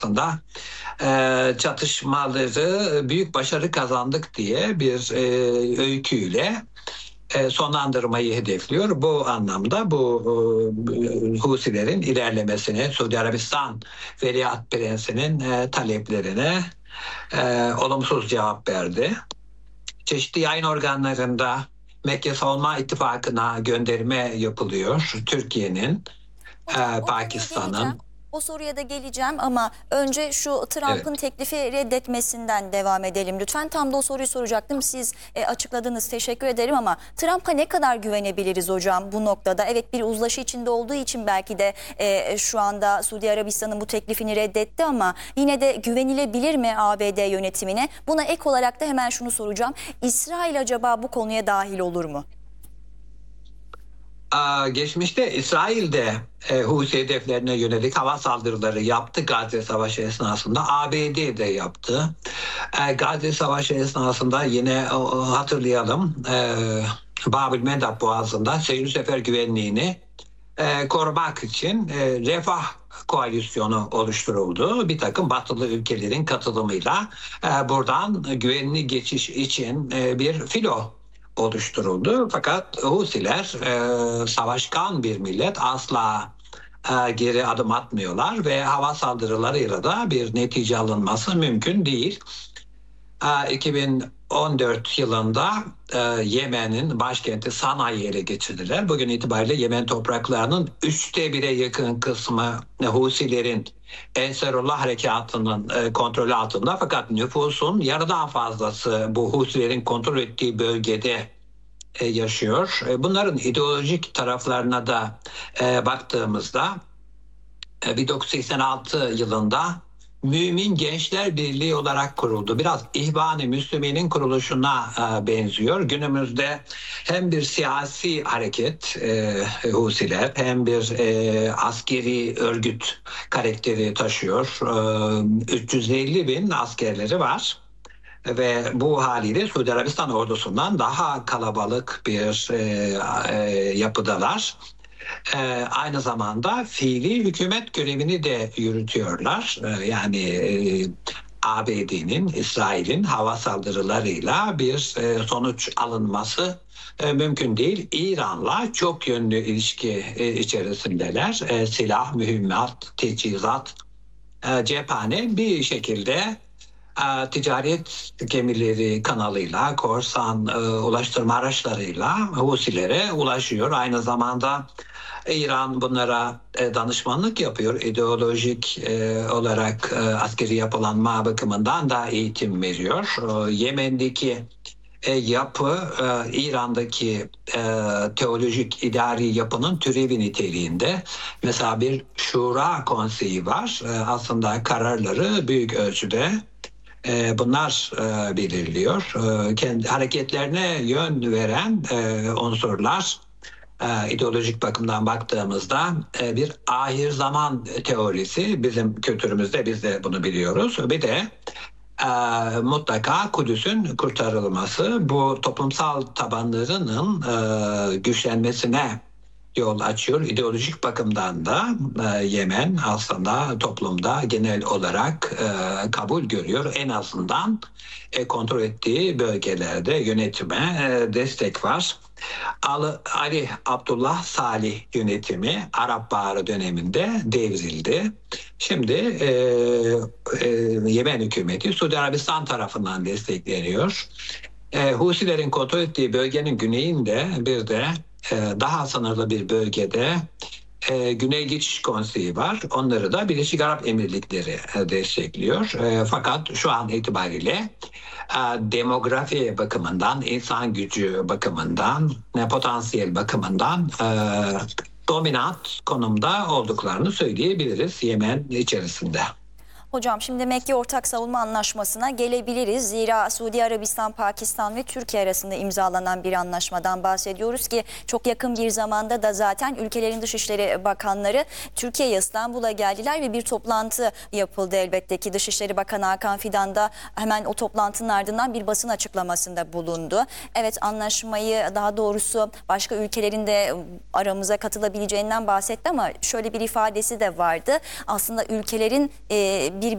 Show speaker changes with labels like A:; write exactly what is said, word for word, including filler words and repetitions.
A: aslında e, çatışmaları büyük başarı kazandık diye bir e, öyküyle e, sonlandırmayı hedefliyor. Bu anlamda bu e, Husilerin ilerlemesine, Suudi Arabistan Veliaht Prensi'nin e, taleplerine e, olumsuz cevap verdi. Çeşitli yayın organlarında Mekke Savunma İttifakı'na gönderme yapılıyor. Türkiye'nin,
B: Hocam
A: e,
B: o konuya geleceğim.
A: Pakistan'ın.
B: O soruya da geleceğim ama önce şu Trump'ın
A: Evet.
B: teklifi reddetmesinden devam edelim lütfen. Tam da o soruyu soracaktım. Siz e, açıkladınız. Teşekkür ederim ama Trump'a ne kadar güvenebiliriz hocam bu noktada? Evet, bir uzlaşı içinde olduğu için belki de e, şu anda Suudi Arabistan'ın bu teklifini reddetti ama yine de güvenilebilir mi A B D yönetimine? Buna ek olarak da hemen şunu soracağım. İsrail acaba bu konuya dahil olur mu?
A: Aa, geçmişte İsrail'de e, Husi hedeflerine yönelik hava saldırıları yaptı Gazze Savaşı esnasında. A B D de yaptı. E, Gazze Savaşı esnasında yine o, o, hatırlayalım e, Bab-ül Mandeb Boğazı'nda seyir sefer güvenliğini e, korumak için e, Refah koalisyonu oluşturuldu. Bir takım batılı ülkelerin katılımıyla e, buradan güvenli geçiş için e, bir filo oluşturuldu. Fakat Husiler e, savaşkan bir millet, asla e, geri adım atmıyorlar ve hava saldırılarıyla da bir netice alınması mümkün değil. E, iki bin on dört yılında e, Yemen'in başkenti Sana'yı ele geçirdiler. Bugün itibariyle Yemen topraklarının üçte bire yakın kısmı e, Husilerin Ensarullah harekatının e, kontrolü altında, fakat nüfusun yarıdan fazlası bu Husilerin kontrol ettiği bölgede e, yaşıyor. E, bunların ideolojik taraflarına da e, baktığımızda e, bin dokuz yüz seksen altı yılında Mümin Gençler Birliği olarak kuruldu. Biraz İhvan-ı Müslümin'in kuruluşuna e, benziyor. Günümüzde hem bir siyasi hareket e, Husiler, hem bir e, askeri örgüt karakteri taşıyor. E, üç yüz elli bin askerleri var. Ve bu haliyle Suudi Arabistan ordusundan daha kalabalık bir e, e, yapıdalar. E, aynı zamanda fiili hükümet görevini de yürütüyorlar. E, yani e, A B D'nin, İsrail'in hava saldırılarıyla bir e, sonuç alınması e, mümkün değil. İran'la çok yönlü ilişki e, içerisindeler. E, silah, mühimmat, teçhizat, e, cephane bir şekilde e, ticaret gemileri kanalıyla, korsan e, ulaştırma araçlarıyla Husilere ulaşıyor. Aynı zamanda İran bunlara e, danışmanlık yapıyor. İdeolojik e, olarak e, askeri yapılanma bakımından da eğitim veriyor. E, Yemen'deki e, yapı e, İran'daki e, teolojik idari yapının türevi niteliğinde. Mesela bir şura konseyi var. E, aslında kararları büyük ölçüde e, bunlar e, belirliyor. E, kendi hareketlerine yön veren e, unsurlar, e, ideolojik bakımdan baktığımızda e, bir ahir zaman teorisi, bizim kültürümüzde biz de bunu biliyoruz. Bir de e, mutlaka Kudüs'ün kurtarılması, bu toplumsal tabanlarının e, güçlenmesine yol açıyor. İdeolojik bakımdan da e, Yemen aslında toplumda genel olarak e, kabul görüyor. En azından e, kontrol ettiği bölgelerde yönetime e, destek var. Ali Abdullah Salih yönetimi Arap Baharı döneminde devrildi. Şimdi e, e, Yemen hükümeti Suudi Arabistan tarafından destekleniyor. E, Husilerin kontrol ettiği bölgenin güneyinde bir de e, daha sınırlı bir bölgede e, Güney Geçiş Konseyi var. Onları da Birleşik Arap Emirlikleri e, destekliyor. E, fakat şu an itibariyle e, demografi bakımından, insan gücü bakımından, e, potansiyel bakımından e, dominant konumda olduklarını söyleyebiliriz Yemen içerisinde.
B: Hocam şimdi Mekke Ortak Savunma Anlaşması'na gelebiliriz. Zira Suudi Arabistan, Pakistan ve Türkiye arasında imzalanan bir anlaşmadan bahsediyoruz ki çok yakın bir zamanda da zaten ülkelerin Dışişleri Bakanları Türkiye'ye, İstanbul'a geldiler ve bir toplantı yapıldı elbette ki. Dışişleri Bakanı Hakan Fidan da hemen o toplantının ardından bir basın açıklamasında bulundu. Evet, anlaşmayı, daha doğrusu başka ülkelerin de aramıza katılabileceğinden bahsetti ama şöyle bir ifadesi de vardı. Aslında ülkelerin e,